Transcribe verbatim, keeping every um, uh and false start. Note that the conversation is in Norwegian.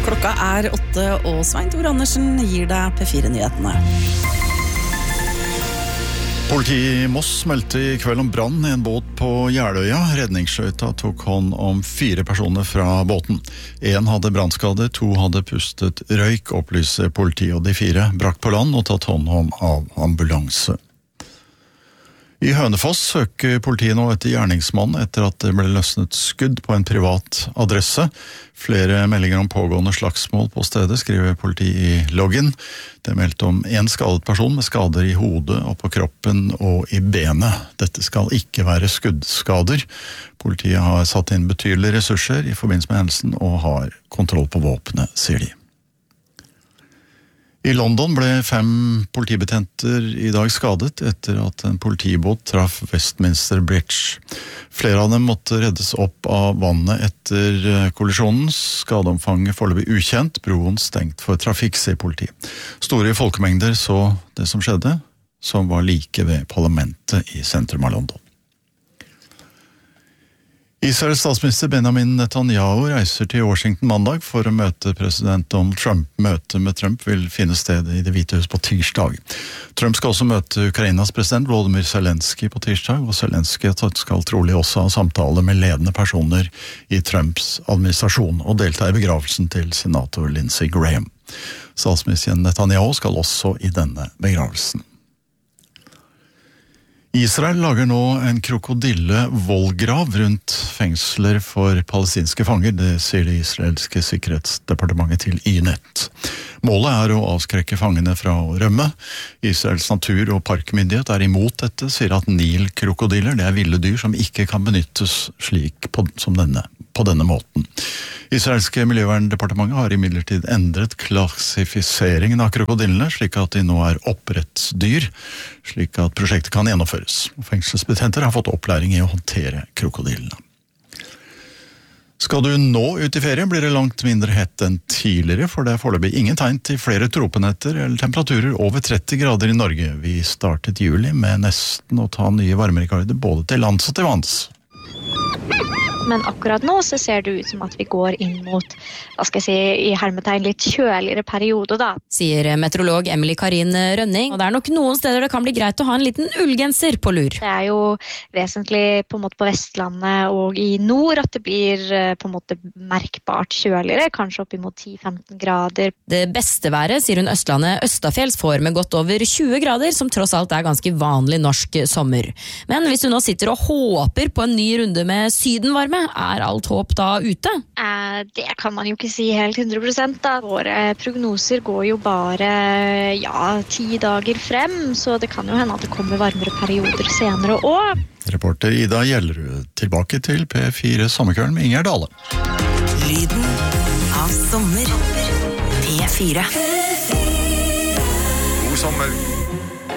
Klokka er åtte, og Svein Tor Andersen gir deg P fire-nyhetene. Politiet i Moss meldte i kveld om brann i en båt på Jeløya. Redningsskøyta tok hånd om fire personer fra båten. En hadde brannskade, to hadde pustet røyk, opplyser politiet, og de fire brakk på land og tatt hånd om av ambulanse. I Hønefoss søker politiet nå etter gjerningsmannen etter at det ble løsnet skudd på en privat adresse. Flere meldinger om pågående slagsmål på stedet, skriver politiet i loggen. Det er meldt om en skadet person med skader i hodet og på kroppen og i benet. Dette skal ikke være skuddskader. Politiet har satt inn betydelige ressurser i forbindelse med hendelsen og har kontroll på våpenet, sier de. I London ble fem politibetjenter i dag skadet etter at en politibåt traff Westminster Bridge. Flere av dem måtte reddes opp av vannet etter kollisjonen. Skadeomfanget foreløpig ukjent, broen stengt for trafikk, sier politi. Store folkemengder så det som skjedde, som var like ved parlamentet i sentrum av London. Israels statsminister Benjamin Netanyahu reiser til Washington mandag for å møte president Donald Trump. Møtet med Trump vil finne sted i Det hvite hus på tirsdag. Trump skal også møte Ukrainas president Volodymyr Zelensky på tirsdag, og Zelensky skal trolig også ha samtale med ledende personer i Trumps administrasjon og delta i begravelsen til senator Lindsey Graham. Statsminister Netanyahu skal også i denne begravelsen. Israel lager nå en krokodille-vollgrav rundt fengsler for palestinske fanger, det sier det israelske sikkerhetsdepartementet til Ynet. Målet er å avskrekke fangene fra å rømme. Israels natur- og parkmyndighet er imot dette, sier at Nil-krokodiller, det er ville dyr som ikke kan benyttes slik på, som denne, på denne måten. Israelske miljøverndepartementet har imidlertid endret klassifiseringen av krokodillene, slik at de nå er oppdrettsdyr, slik at prosjektet kan gjennomføres. Fengselsbetjenter har fått opplæring i å håndtere krokodillene. Skal du nå ut i ferie, blir det langt mindre hett enn tidligere, for det er foreløpig ingen tegn til flere tropenetter eller temperaturer over tretti grader i Norge. Vi startet juli med nesten å ta nye varmerekorder både til lands og til vanns. Men akkurat nå så ser det ut som at vi går inn mot, hva skal jeg si, i hermetegn litt kjøligere periode da. Sier meteorolog Emily Karin Rønning, og det er nok noen steder det kan bli greit å ha en liten ullgenser på lur. Det er jo vesentlig på en måte på Vestlandet og i nord at det blir på en måte merkbart kjøligere, kanskje opp imot ti til femten grader. Det beste været, sier hun Østlandet Østafjells får med godt over tjue grader, som tross alt er ganske vanlig norsk sommer. Men hvis du nå sitter og håper på en ny runde med sydenvarme, er alt håp da ute? Eh, det kan man jo ikke si helt hundre prosent da. Våre prognoser går jo bare ja, ti dager frem, så det kan jo hende at det kommer varmere perioder senere også. Reporter Ida Gjellerud, tilbake til P fire Sommerkvelden med Inger Dale. Lyden av sommer. P fire. God sommer.